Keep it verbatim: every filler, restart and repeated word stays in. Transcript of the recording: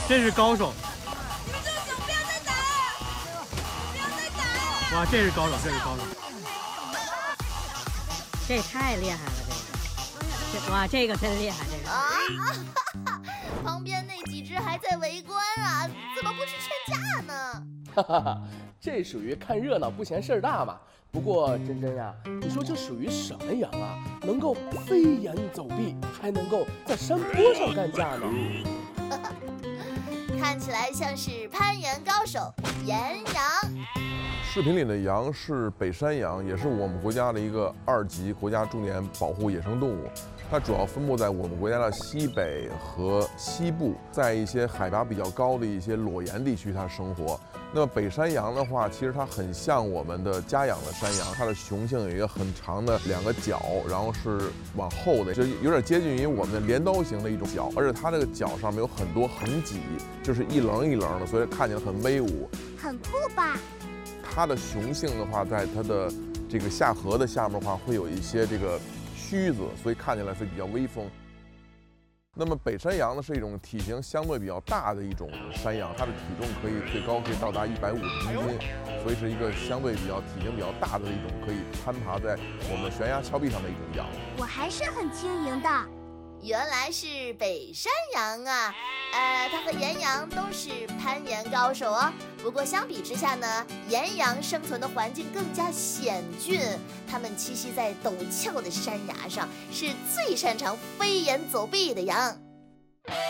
这是高手。 你们住手！不要再打了！不要再打了！ 哇，这是高手，这是高手。 这太厉害了，这个，这哇，这个真厉害，这个。 啊！旁边那几只还在围观啊，怎么不去劝架呢？ 哈哈哈，这属于看热闹不嫌事儿大嘛。不过真真呀，你说这属于什么羊啊？能够飞檐走壁，还能够在山坡上干架呢？ 看起来像是攀岩高手岩羊。 视频里的羊是北山羊，也是我们国家的一个二级国家重点保护野生动物。它主要分布在我们国家的西北和西部，在一些海拔比较高的一些裸岩地区它生活。那么北山羊的话，其实它很像我们的家养的山羊，它的雄性有一个很长的两个角，然后是往后的，就有点接近于我们的镰刀形的一种角，而且它这个角上面有很多横脊，就是一棱一棱的，所以看起来很威武， 很酷吧？ 它的雄性的话，在它的这个下颌的下面的话，会有一些这个须子，所以看起来会比较威风。那么北山羊呢，是一种体型相对比较大的一种山羊，它的体重可以最高可以到达一百五十公斤，所以是一个相对比较体型比较大的一种可以攀爬在我们悬崖峭壁上的一种羊。 我还是很轻盈的。 原来是北山羊啊，呃，它和岩羊都是攀岩高手哦。不过相比之下呢，岩羊生存的环境更加险峻，它们栖息在陡峭的山崖上，是最擅长飞檐走壁的羊。